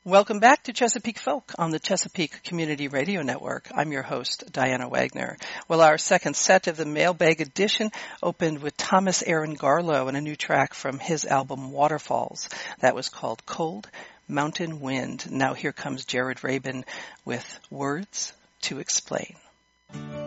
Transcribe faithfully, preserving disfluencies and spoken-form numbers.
Welcome back to Chesapeake Folk on the Chesapeake Community Radio Network. I'm your host, Diana Wagner. Well, our second set of the Mailbag Edition opened with Thomas Aaron Garlow and a new track from his album Waterfalls. That was called Cold Mountain Wind. Now here comes Jared Rabin with Words to Explain.